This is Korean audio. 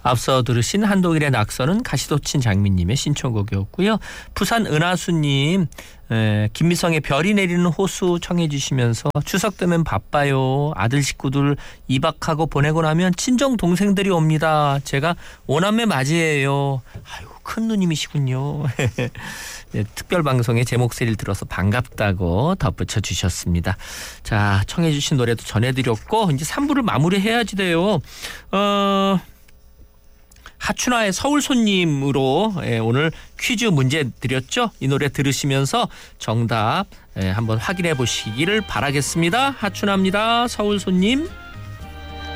앞서 들으신 한동일의 낙서는 가시도친 장미님의 신청곡이었고요. 부산 은하수님, 김미성의 별이 내리는 호수 청해 주시면서 추석 되면 바빠요. 아들 식구들 입학하고 보내고 나면 친정 동생들이 옵니다. 제가 오남매 맞이해요. 아이고, 큰 누님이시군요. 네, 특별방송에 제 목소리를 들어서 반갑다고 덧붙여 주셨습니다. 자, 청해 주신 노래도 전해드렸고 이제 3부를 마무리해야지 돼요. 하춘아의 서울 손님으로 오늘 퀴즈 문제 드렸죠. 이 노래 들으시면서 정답 한번 확인해 보시기를 바라겠습니다. 하춘아입니다. 서울 손님.